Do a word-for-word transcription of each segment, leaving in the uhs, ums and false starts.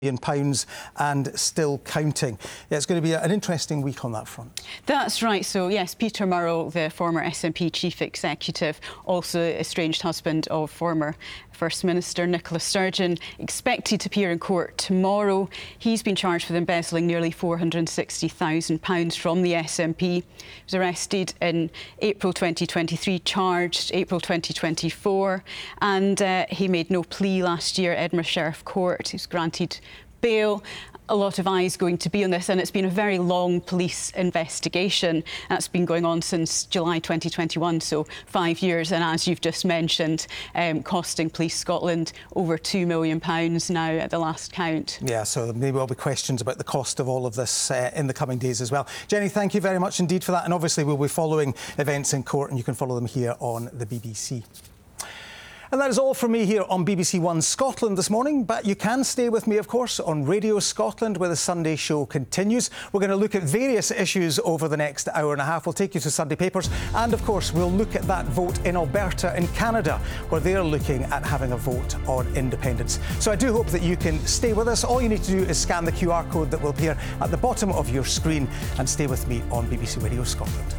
pounds and still counting. Yeah, it's going to be an interesting week on that front. That's right. So, yes, Peter Murrell, the former S N P chief executive, also estranged husband of former First Minister Nicola Sturgeon, expected to appear in court tomorrow. He's been charged with embezzling nearly four hundred sixty thousand pounds from the S N P. He was arrested in April twenty twenty-three, charged April twenty twenty-four, and uh, he made no plea last year at Edinburgh Sheriff Court. He was granted bail. A lot of eyes going to be on this, and it's been a very long police investigation. That's been going on since July twenty twenty-one, so five years, and as you've just mentioned, um, costing Police Scotland over two million pounds now at the last count. Yeah, so there may well be questions about the cost of all of this uh, in the coming days as well. Jenny, thank you very much indeed for that, and obviously we'll be following events in court, and you can follow them here on the B B C. And that is all from me here on B B C One Scotland this morning, but you can stay with me, of course, on Radio Scotland, where the Sunday show continues. We're going to look at various issues over the next hour and a half. We'll take you to Sunday papers, and, of course, we'll look at that vote in Alberta in Canada, where they're looking at having a vote on independence. So I do hope that you can stay with us. All you need to do is scan the Q R code that will appear at the bottom of your screen and stay with me on B B C Radio Scotland.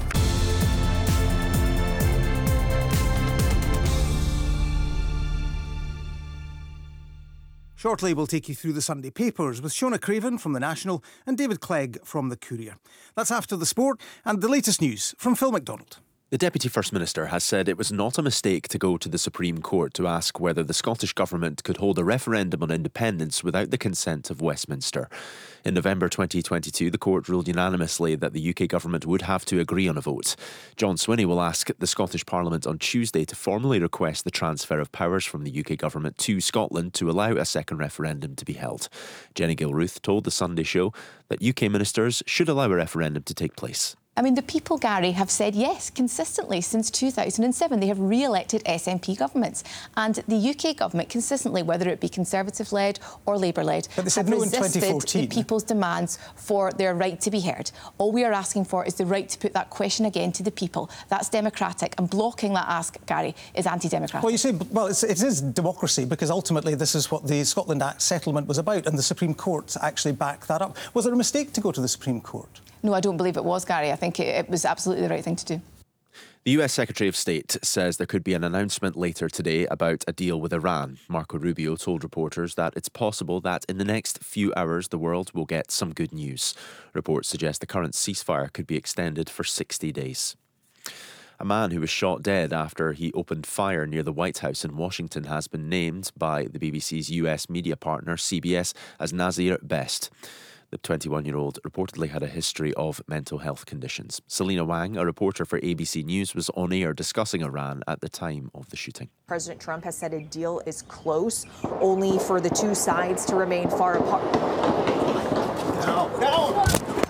Shortly, we'll take you through the Sunday papers with Shona Craven from The National and David Clegg from The Courier. That's after the sport and the latest news from Phil McDonald. The Deputy First Minister has said it was not a mistake to go to the Supreme Court to ask whether the Scottish Government could hold a referendum on independence without the consent of Westminster. In November twenty twenty-two, the court ruled unanimously that the U K Government would have to agree on a vote. John Swinney will ask the Scottish Parliament on Tuesday to formally request the transfer of powers from the U K Government to Scotland to allow a second referendum to be held. Jenny Gilruth told The Sunday Show that U K ministers should allow a referendum to take place. I mean, the people, Gary, have said yes consistently since two thousand seven. They have re-elected S N P governments. And the U K government consistently, whether it be Conservative-led or Labour-led, but they said have no in resisted twenty fourteen. The people's demands for their right to be heard. All we are asking for is the right to put that question again to the people. That's democratic, and blocking that ask, Gary, is anti-democratic. Well, you say, well, it's, it is democracy, because ultimately this is what the Scotland Act settlement was about, and the Supreme Court actually backed that up. Was there a mistake to go to the Supreme Court? No, I don't believe it was, Gary. I think it, it was absolutely the right thing to do. The U S Secretary of State says there could be an announcement later today about a deal with Iran. Marco Rubio told reporters that it's possible that in the next few hours the world will get some good news. Reports suggest the current ceasefire could be extended for sixty days. A man who was shot dead after he opened fire near the White House in Washington has been named by the B B C's U S media partner C B S as Nazir Best. The twenty-one-year-old reportedly had a history of mental health conditions. Selena Wang, a reporter for A B C News, was on air discussing Iran at the time of the shooting. President Trump has said a deal is close, only for the two sides to remain far apart. No, no.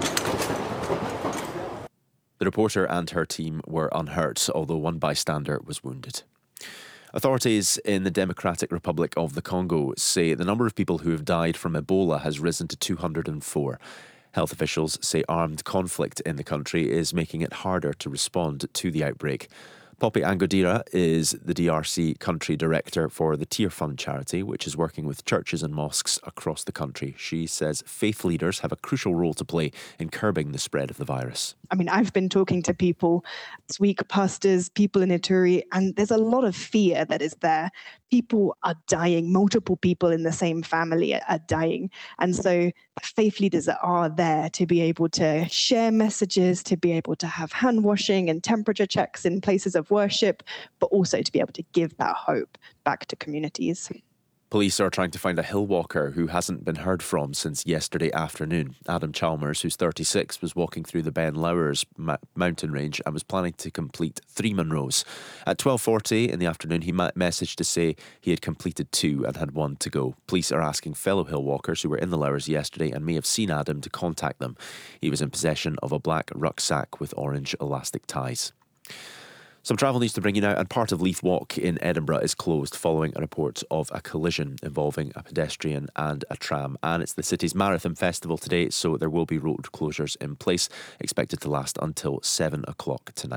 The reporter and her team were unhurt, although one bystander was wounded. Authorities in the Democratic Republic of the Congo say the number of people who have died from Ebola has risen to two hundred four. Health officials say armed conflict in the country is making it harder to respond to the outbreak. Poppy Angodira is the D R C country director for the Tear Fund charity, which is working with churches and mosques across the country. She says faith leaders have a crucial role to play in curbing the spread of the virus. I mean, I've been talking to people this week, pastors, people in Ituri, and there's a lot of fear that is there. People are dying. Multiple people in the same family are dying. And so faith leaders are there to be able to share messages, to be able to have hand washing and temperature checks in places of worship, but also to be able to give that hope back to communities. Police are trying to find a hill walker who hasn't been heard from since yesterday afternoon. Adam Chalmers, who's thirty-six, was walking through the Ben Lowers ma- mountain range and was planning to complete three Munros. At twelve forty in the afternoon, he ma- messaged to say he had completed two and had one to go. Police are asking fellow hill walkers who were in the Lowers yesterday and may have seen Adam to contact them. He was in possession of a black rucksack with orange elastic ties. Some travel news to bring you now, and part of Leith Walk in Edinburgh is closed following a report of a collision involving a pedestrian and a tram. And it's the city's Marathon Festival today, so there will be road closures in place, expected to last until seven o'clock tonight.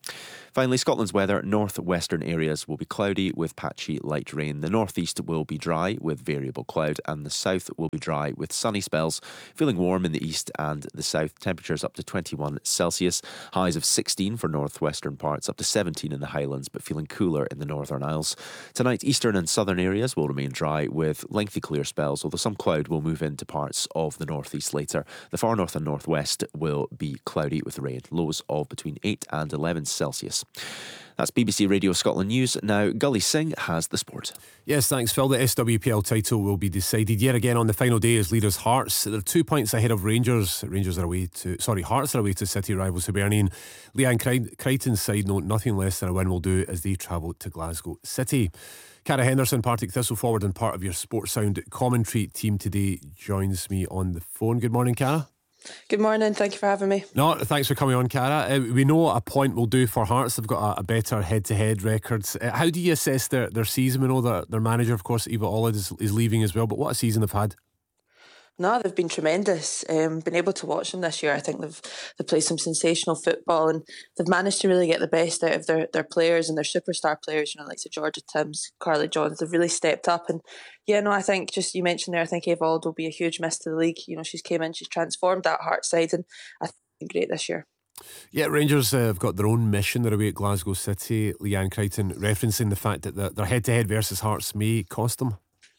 Finally, Scotland's weather. North-western areas will be cloudy with patchy light rain. The northeast will be dry with variable cloud, and the south will be dry with sunny spells. Feeling warm in the east and the south. Temperatures up to twenty-one Celsius. Highs of sixteen for northwestern parts, up to seventeen in the Highlands, but feeling cooler in the Northern Isles. Tonight, eastern and southern areas will remain dry with lengthy clear spells, although some cloud will move into parts of the northeast later. The far north and northwest will be cloudy with rain. Lows of between eight and eleven Celsius. That's B B C Radio Scotland News. Now, Gully Singh has the sport. Yes, thanks, Phil. The S W P L title will be decided yet again on the final day as leaders Hearts. They're two points ahead of Rangers. Rangers are away to, sorry, Hearts are away to City rivals Hibernian. Leanne Crichton's side note nothing less than a win will do as they travel to Glasgow City. Cara Henderson, Partick Thistle forward and part of your Sports Sound commentary team today, joins me on the phone. Good morning, Cara. Good morning, thank you for having me. No, thanks for coming on, Cara. Uh, we know a point will do for Hearts. They've got a, a better head-to-head record. Uh, how do you assess their, their season? We know that their manager, of course, Eva Ollid, is, is leaving as well, but what a season they've had. No, they've been tremendous. Um, been able to watch them this year. I think they've they've played some sensational football, and they've managed to really get the best out of their, their players and their superstar players. You know, like so Georgia Timms, Carly Johns. They've really stepped up, and yeah, no, I think just you mentioned there. I think Eva Ollid will be a huge miss to the league. You know, she's came in, she's transformed that Hearts side, and I think great this year. Yeah, Rangers uh, have got their own mission. They're away at Glasgow City. Leanne Crichton referencing the fact that the, their head-to-head versus Hearts may cost them.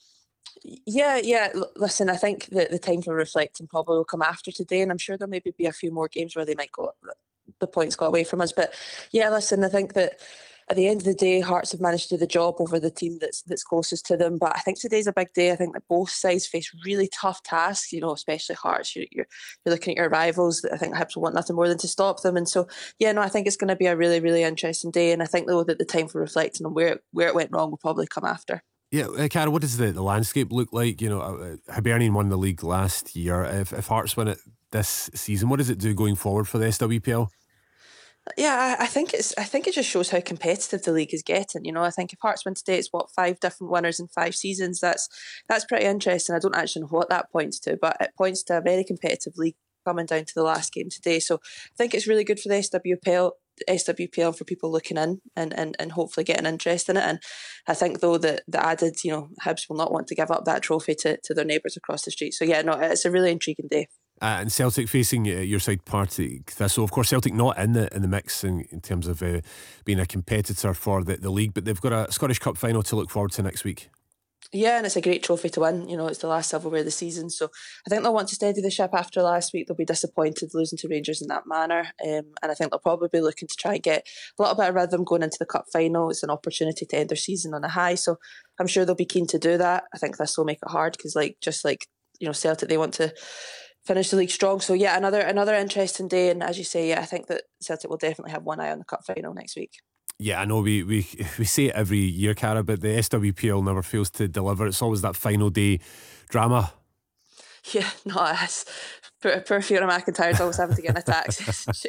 Yeah, yeah. L- listen, I think that the time for reflecting probably will come after today, and I'm sure there'll maybe be a few more games where they might go, the points got away from us. But yeah, listen, I think that at the end of the day, Hearts have managed to do the job over the team that's that's closest to them. But I think today's a big day. I think that both sides face really tough tasks, you know, especially Hearts. You're, you're, you're looking at your rivals. I think Hibs will want nothing more than to stop them. And so, yeah, no, I think it's going to be a really, really interesting day. And I think, though, that the time for reflecting on where, where it went wrong will probably come after. Yeah, uh, Cara, what does the, the landscape look like? You know, uh, Hibernian won the league last year. If, if Hearts win it this season, what does it do going forward for the S W P L? Yeah, I, I think it's. I think it just shows how competitive the league is getting. You know, I think if Hearts win today, it's what five different winners in five seasons. That's that's pretty interesting. I don't actually know what that points to, but it points to a very competitive league coming down to the last game today. So I think it's really good for the S W P L. S W P L for people looking in and, and, and hopefully getting interest in it. And I think though that the added, you know, Hibs will not want to give up that trophy to, to their neighbours across the street. So yeah, no, it's a really intriguing day. Uh, and Celtic facing uh, your side Partick Thistle. Of course, Celtic not in the in the mix in, in terms of uh, being a competitor for the, the league, but they've got a Scottish Cup final to look forward to next week. Yeah, and it's a great trophy to win. You know, it's the last silverware of the season. So I think they'll want to steady the ship after last week. They'll be disappointed losing to Rangers in that manner. Um, and I think they'll probably be looking to try and get a little bit of rhythm going into the cup final. It's an opportunity to end their season on a high. So I'm sure they'll be keen to do that. I think this will make it hard because, like, just like, you know, Celtic, they want to finish the league strong. So yeah, another another interesting day. And as you say, yeah, I think that Celtic will definitely have one eye on the cup final next week. Yeah, I know we, we we say it every year, Cara, but the S W P L never fails to deliver. It's always that final day drama. Yeah, no, it's poor, poor Fiona McIntyre's always having to get in a taxi.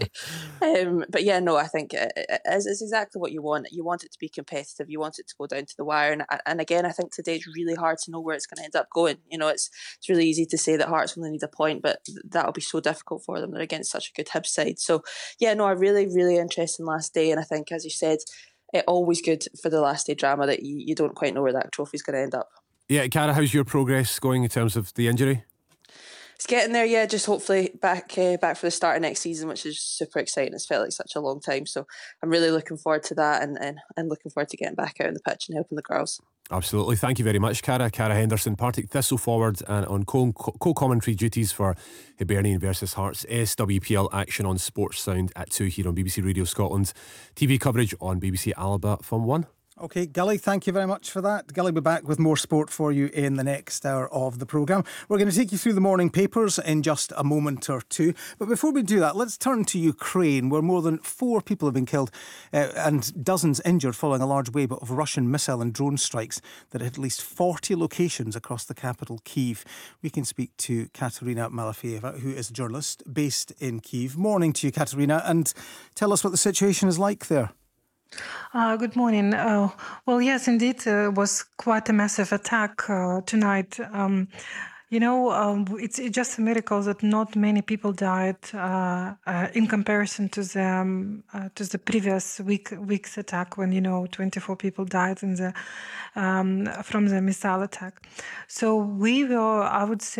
um, but yeah, no, I think it, it is, it's exactly what you want. You want it to be competitive. You want it to go down to the wire. And, and again, I think today it's really hard to know where it's going to end up going. You know, it's it's really easy to say that Hearts only need a point, but that'll be so difficult for them. They're against such a good Hibs side. So yeah, no, a really, really interesting last day. And I think, as you said, it always good for the last day drama that you, you don't quite know where that trophy's going to end up. Yeah, Cara, how's your progress going in terms of the injury? It's getting there, yeah. Just hopefully back uh, back for the start of next season, which is super exciting. It's felt like such a long time, so I'm really looking forward to that, and and, and looking forward to getting back out on the pitch and helping the girls. Absolutely, thank you very much, Cara. Cara Henderson, Partick Thistle forward, and on co- co-commentary duties for Hibernian versus Hearts. S W P L action on Sports Sound at two here on B B C Radio Scotland. T V coverage on B B C Alba from one. OK, Gully, thank you very much for that. Gully will be back with more sport for you in the next hour of the programme. We're going to take you through the morning papers in just a moment or two. But before we do that, let's turn to Ukraine, where more than four people have been killed uh, and dozens injured following a large wave of Russian missile and drone strikes that hit at least forty locations across the capital, Kyiv. We can speak to Katerina Malafeyeva, who is a journalist based in Kyiv. Morning to you, Katerina, and tell us what the situation is like there. Uh, good morning. Uh, well, yes, indeed, uh, it was quite a massive attack uh, tonight. Um, You know, um, it's, it's just a miracle that not many people died uh, uh, in comparison to the um, uh, to the previous week week's attack, when you know twenty-four people died in the um, from the missile attack. So we were, I would say,